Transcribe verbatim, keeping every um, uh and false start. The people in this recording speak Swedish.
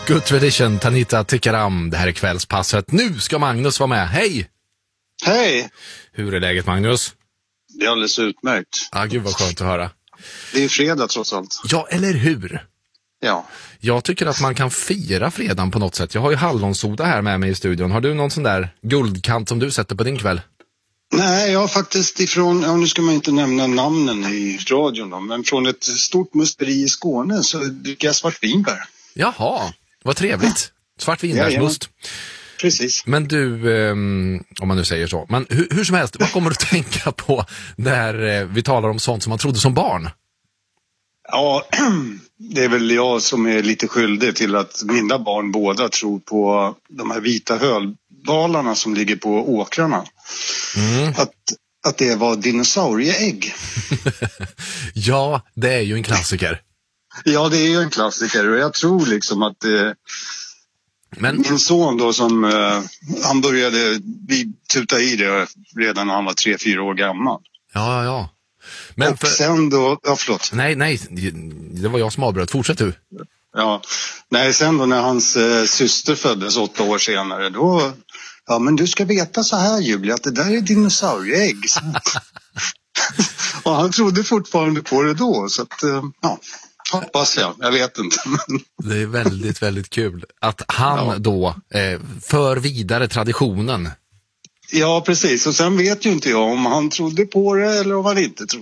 Good tradition, Tanita Tikaram. Det här är kvällspasset. Nu ska Magnus vara med. Hej! Hej! Hur är läget, Magnus? Det är alldeles utmärkt. Ah, gud vad skönt att höra. Det är fredag trots allt. Ja, eller hur? Ja. Jag tycker att man kan fira fredagen på något sätt. Jag har ju hallonsoda här med mig i studion. Har du någon sån där guldkant som du sätter på din kväll? Nej, jag har faktiskt ifrån, ja, nu ska man inte nämna namnen i radion då, men från ett stort musteri i Skåne så dricker jag svartvinbär. Jaha, vad trevligt. Svartvinbärsmust. Ja, precis. Men du, eh, om man nu säger så. Men hur, hur som helst, vad kommer du tänka på när eh, vi talar om sånt som man trodde som barn? Ja, det är väl jag som är lite skyldig till att mina barn båda tror på de här vita hölbalarna som ligger på åkrarna. Mm. Att, att det var dinosaurieägg. Ja, det är ju en klassiker. Ja, det är ju en klassiker och jag tror liksom att eh, Men... min son då som eh, han började vi tuta i det redan när han var tre, fyra år gammal. Ja, ja, ja. Men och för... sen då, ja förlåt. Nej, nej, det var jag som avbröt. Fortsätt du. Ja, nej sen då när hans eh, syster föddes åtta år senare då, ja men du ska veta så här Julia att det där är dinosaurieägg. Och han trodde fortfarande på det då så att, eh, ja. Hoppas jag, jag vet inte. Det är väldigt, väldigt kul att han ja. då eh, för vidare traditionen. Ja, precis. Och sen vet ju inte jag om han trodde på det eller om han inte trodde.